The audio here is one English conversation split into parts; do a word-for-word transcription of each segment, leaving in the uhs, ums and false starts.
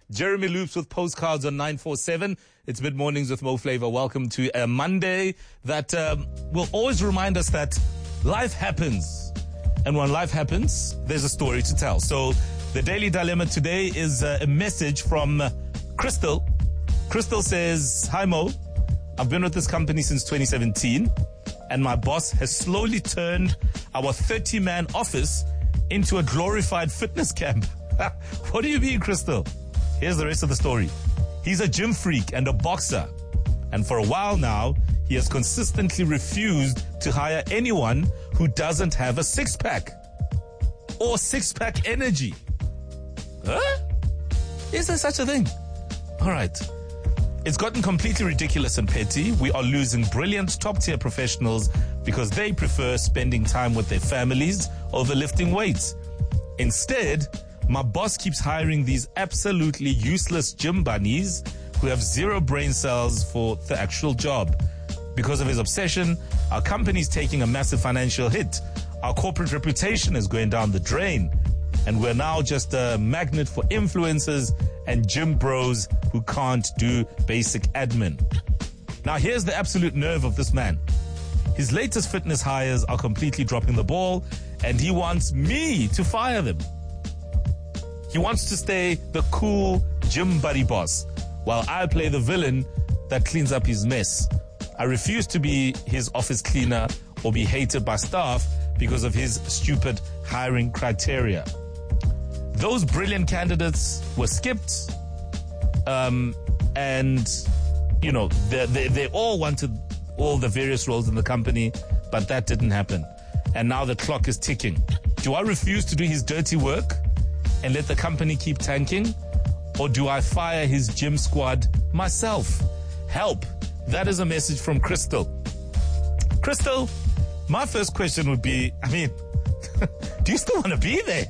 Jeremy Loops with Postcards on nine four seven. It's Mid Mornings with Mo Flavor. Welcome to a Monday that um, will always remind us that life happens. And when life happens, there's a story to tell. So the Daily Dilemma today is uh, a message from uh, Crystal. Crystal says, "Hi Mo, I've been with this company since twenty seventeen and my boss has slowly turned our thirty-man office into a glorified fitness camp." What do you mean, Crystal? Here's the rest of the story. He's a gym freak and a boxer. And for a while now, he has consistently refused to hire anyone who doesn't have a six-pack or six-pack energy. Huh? Is there such a thing? All right. It's gotten completely ridiculous and petty. We are losing brilliant top-tier professionals because they prefer spending time with their families over lifting weights. Instead, my boss keeps hiring these absolutely useless gym bunnies who have zero brain cells for the actual job. Because of his obsession, our company's taking a massive financial hit. Our corporate reputation is going down the drain. And we're now just a magnet for influencers and gym bros who can't do basic admin. Now, here's the absolute nerve of this man. His latest fitness hires are completely dropping the ball, and he wants me to fire them. He wants to stay the cool gym buddy boss, while I play the villain that cleans up his mess. I refuse to be his office cleaner or be hated by staff because of his stupid hiring criteria. Those brilliant candidates were skipped, um, and, you know, they, they, they all wanted all the various roles in the company, but that didn't happen. And now the clock is ticking. Do I refuse to do his dirty work and let the company keep tanking? Or do I fire his gym squad myself? Help. That is a message from Crystal. Crystal, my first question would be, I mean, do you still want to be there?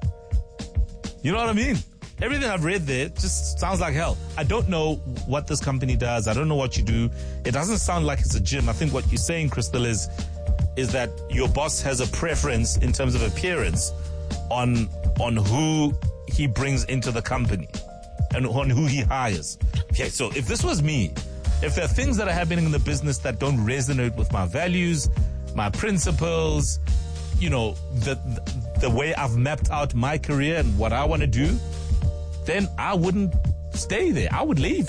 You know what I mean? Everything I've read there just sounds like hell. I don't know what this company does. I don't know what you do. It doesn't sound like it's a gym. I think what you're saying, Crystal, is, is that your boss has a preference in terms of appearance on on who he brings into the company and on who he hires. Okay, so if this was me, if there are things that are happening in the business that don't resonate with my values, my principles, you know, the the way I've mapped out my career and what I want to do, then I wouldn't stay there. I would leave.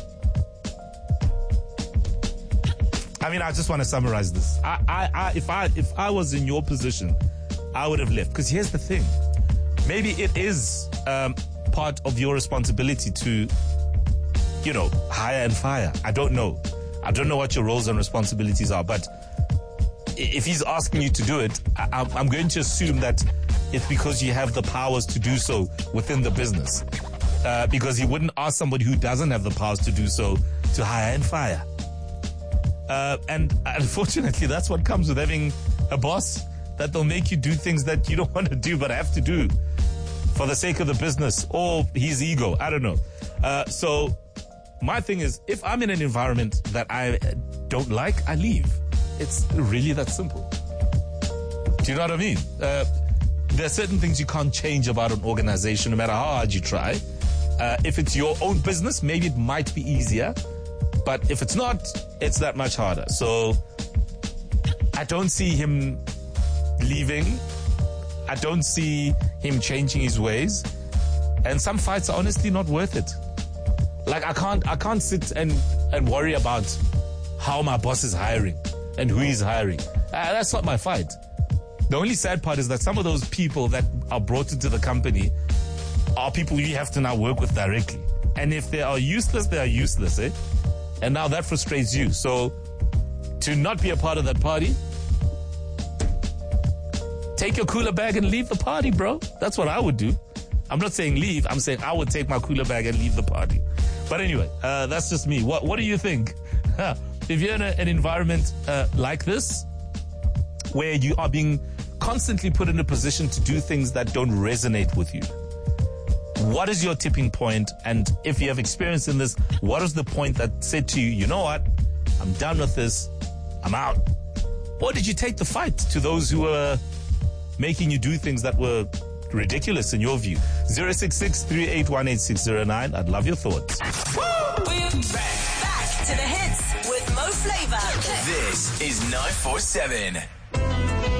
I mean, I just want to summarize this. I, I, I, if I, if I was in your position, I would have left. Because here's the thing. Maybe it is um, part of your responsibility to, you know, hire and fire. I don't know. I don't know what your roles and responsibilities are. But if he's asking you to do it, I, I'm going to assume that it's because you have the powers to do so within the business. Uh, because he wouldn't ask somebody who doesn't have the powers to do so to hire and fire. Uh, and unfortunately, that's what comes with having a boss, that they'll make you do things that you don't want to do but have to do for the sake of the business or his ego. I don't know. Uh, so my thing is, if I'm in an environment that I don't like, I leave. It's really that simple. Do you know what I mean? Uh, there are certain things you can't change about an organization, no matter how hard you try. Uh, if it's your own business, maybe it might be easier. But if it's not, it's that much harder. So I don't see him leaving. I don't see him changing his ways. And some fights are honestly not worth it. Like, I can't I can't sit and, and worry about how my boss is hiring and who he's hiring. Uh, that's not my fight. The only sad part is that some of those people that are brought into the company are people you have to now work with directly. And if they are useless, they are useless, eh? And now that frustrates you. So to not be a part of that party, take your cooler bag and leave the party, bro. That's what I would do. I'm not saying leave. I'm saying I would take my cooler bag and leave the party. But anyway, uh, that's just me. What What do you think? If you're in a, an environment uh, like this, where you are being constantly put in a position to do things that don't resonate with you, what is your tipping point? And if you have experience in this, what is the point that said to you, you know what, I'm done with this, I'm out? Or did you take the fight to those who were making you do things that were ridiculous in your view? zero six six, three eight one, eight six zero nine. I'd love your thoughts. We're back. Back to the hits with Mo Flava. This is nine four seven.